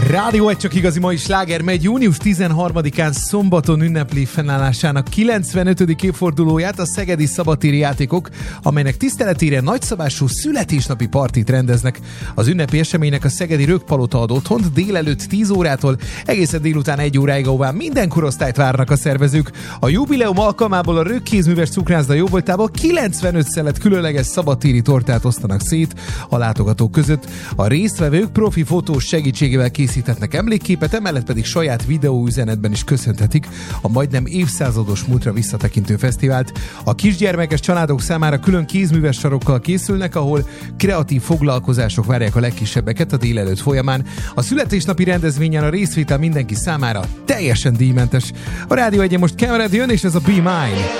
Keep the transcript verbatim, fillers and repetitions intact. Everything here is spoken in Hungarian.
Rádió egy csak igazi mai sláger megy. Június tizenharmadikán szombaton ünnepli fennállásának kilencvenötödik évfordulóját a Szegedi Szabadtéri Játékok, amelynek tiszteletére nagyszabású születésnapi partit rendeznek. Az ünnepi eseménynek a Szegedi Rögpalota ad otthont, délelőtt tíz órától egészen délután egy óráig, ahová minden korosztályt várnak a szervezők. A jubileum alkalmából a Rögkézműves cukrászda jóvoltából kilencvenöt szelet különleges szabadtéri tortát osztanak szét a látogatók között. A résztvevők profi fotós segítségével készíthetnek emlékképet, emellett pedig saját videóüzenetben is köszönhetik a majdnem évszázados múltra visszatekintő fesztivált. A kisgyermekes családok számára külön kézműves sarokkal készülnek, ahol kreatív foglalkozások várják a legkisebbeket a délelőtt folyamán. A születésnapi rendezvényen a részvétel mindenki számára teljesen díjmentes. A Rádió egyen most Cameron jön, és ez a Be Mine.